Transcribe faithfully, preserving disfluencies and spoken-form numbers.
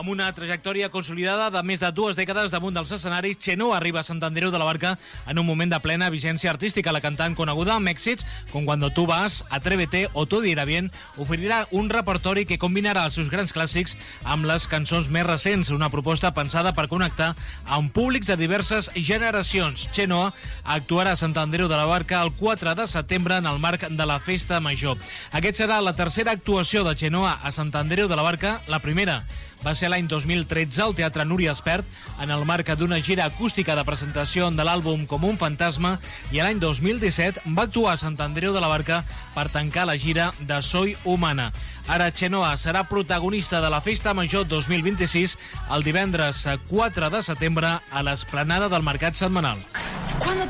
Amb una trajectòria consolidada de més de dues dècades damunt dels escenaris, Chenoa arriba a Sant Andreu de la Barca en un moment de plena vigència artística. La cantant, coneguda amb èxits com Cuando tú vas, Atrévete o Todo irá bien, oferirà un repertori que combinarà els seus grans clàssics amb les cançons més recents, una proposta pensada per connectar amb públics de diverses generacions. Chenoa actuarà a Sant Andreu de la Barca el quatre de setembre en el marc de la Festa Major. Aquest serà la tercera actuació de Chenoa a Sant Andreu de la Barca. La primera va ser l'any dos mil tretze al Teatre Núria Espert en el marc d'una gira acústica de presentació de l'àlbum Com un fantasma, i l'any dos mil disset va actuar a Sant Andreu de la Barca per tancar la gira de Soy Humana. Ara Chenoa serà protagonista de la Festa Major dos mil vint-i-sis el divendres quatre de setembre a l'Esplanada del Mercat Setmanal.